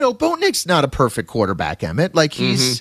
No, Bo Nix not a perfect quarterback, Emmett. Like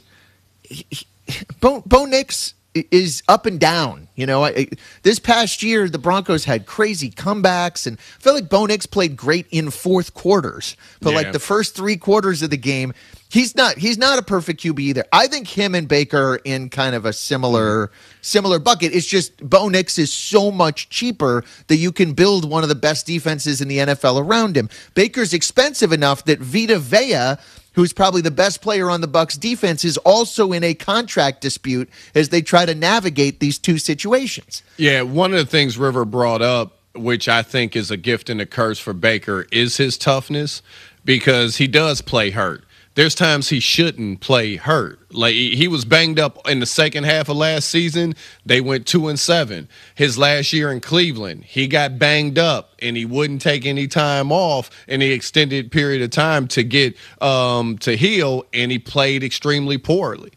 Bo Nix is up and down. This past year, the Broncos had crazy comebacks, and I feel like Bo Nix played great in fourth quarters. But like the first 3 quarters of the game, he's not a perfect QB either. I think him and Baker are in kind of a similar bucket. It's just Bo Nix is so much cheaper that you can build one of the best defenses in the NFL around him. Baker's expensive enough that Vita Vea, who's probably the best player on the Bucs defense, is also in a contract dispute as they try to navigate these two situations. Yeah, one of the things River brought up, which I think is a gift and a curse for Baker, is his toughness, because he does play hurt. There's times he shouldn't play hurt. Like, he was banged up in the second half of last season. They went 2-7. His last year in Cleveland, he got banged up, and he wouldn't take any time off in the extended period of time to get to heal, and he played extremely poorly.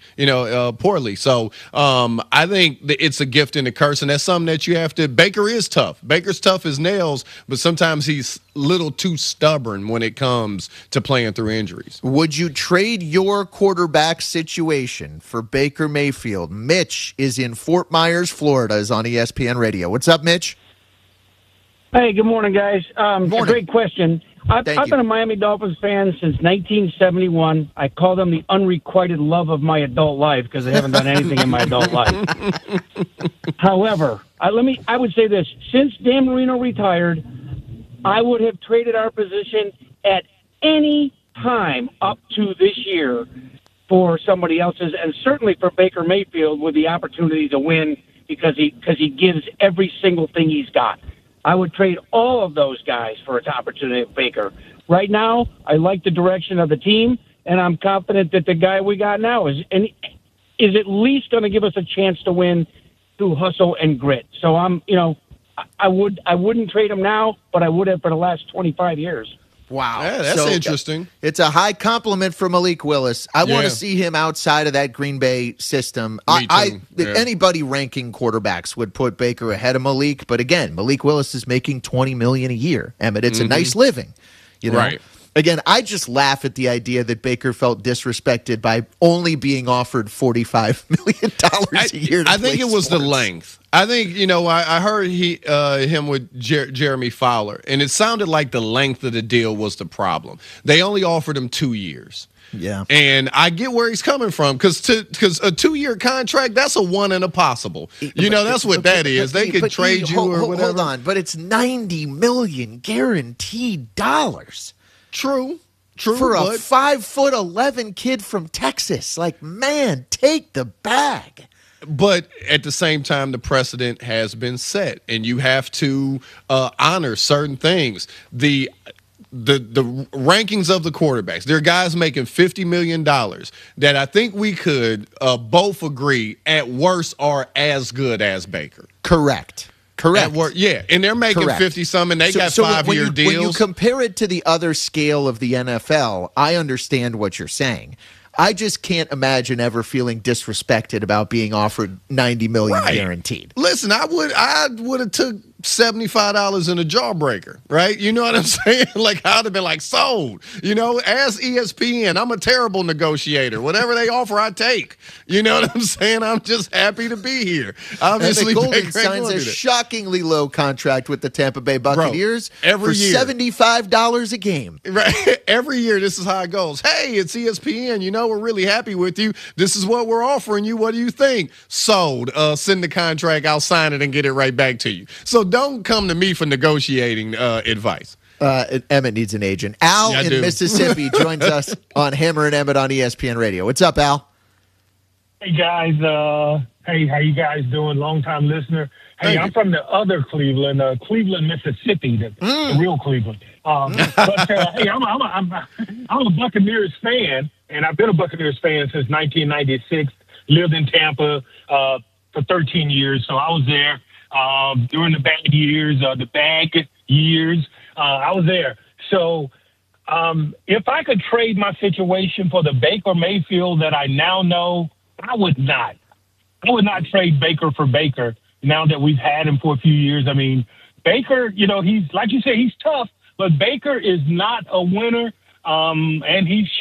So I think that it's a gift and a curse, and that's something that you have to. Baker is tough. Baker's tough as nails, but sometimes he's a little too stubborn when it comes to playing through injuries. Would you trade your quarterback situation for Baker Mayfield? Mitch is in Fort Myers, Florida, is on ESPN Radio. What's up, Mitch? Hey, good morning, guys. Morning. A great question. I've been a Miami Dolphins fan since 1971. I call them the unrequited love of my adult life because I haven't done anything in my adult life. However, I would say this. Since Dan Marino retired, I would have traded our position at any time up to this year for somebody else's, and certainly for Baker Mayfield with the opportunity to win because he gives every single thing he's got. I would trade all of those guys for an opportunity at Baker. Right now, I like the direction of the team, and I'm confident that the guy we got now is at least going to give us a chance to win through hustle and grit. So I wouldn't trade him now, but I would have for the last 25 years. Wow. Yeah, that's interesting. It's a high compliment for Malik Willis. I want to see him outside of that Green Bay system. Anybody ranking quarterbacks would put Baker ahead of Malik, but again, Malik Willis is making $20 million a year. Emmett, it's a nice living. Right. Again, I just laugh at the idea that Baker felt disrespected by only being offered $45 million a year. I think it was the length. I think, I heard him with Jeremy Fowler, and it sounded like the length of the deal was the problem. They only offered him 2 years. Yeah. And I get where he's coming from, because a 2-year contract, that's a one and a possible. That's what that is. They could trade you or whatever. Hold on, but it's $90 million guaranteed dollars. True. For a 5'11" kid from Texas. Like, man, take the bag. But at the same time, the precedent has been set, and you have to honor certain things. The rankings of the quarterbacks, there are guys making $50 million that I think we could both agree at worst are as good as Baker. Correct. And they're making 50-some, and they got 5-year deals. When you compare it to the other scale of the NFL, I understand what you're saying. I just can't imagine ever feeling disrespected about being offered $90 million guaranteed. Listen, I would have took $75 in a jawbreaker, right? You know what I'm saying? Like, I'd have been like, sold. Ask ESPN. I'm a terrible negotiator. Whatever they offer, I take. You know what I'm saying? I'm just happy to be here. Obviously, and the Golden signs a shockingly low contract with the Tampa Bay Buccaneers every year. $75 a game. Right. Every year, this is how it goes. Hey, it's ESPN. We're really happy with you. This is what we're offering you. What do you think? Sold. Send the contract. I'll sign it and get it right back to you. So don't come to me for negotiating advice. Emmett needs an agent. Al in Mississippi joins us on Hammer and Emmett on ESPN Radio. What's up, Al? Hey, guys. Hey, how you guys doing? Long-time listener. Hey, I'm from the other Cleveland, Mississippi, the real Cleveland. Hey, I'm a Buccaneers fan, and I've been a Buccaneers fan since 1996. Lived in Tampa for 13 years, so I was there during the bad years, the bag years. I was there. So if I could trade my situation for the Baker Mayfield that I now know, I would not. I would not trade Baker for Baker now that we've had him for a few years. I mean, Baker, he's, like you said, he's tough, but Baker is not a winner And he's